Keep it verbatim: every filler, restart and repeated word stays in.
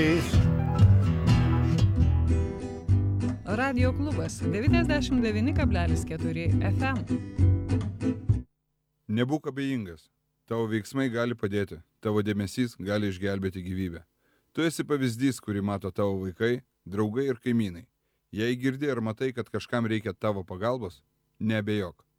Radio klubas devyniasdešimt devyni kablelis keturi F M. Nebūk abejingas. Tavo veiksmai gali padėti. Tavo dėmesys gali išgelbėti gyvybę. Tu esi pavyzdys, kurį mato tavo vaikai, draugai ir kaimynai. Jei girdi ar matai, kad kažkam reikia tavo pagalbos, neabejok.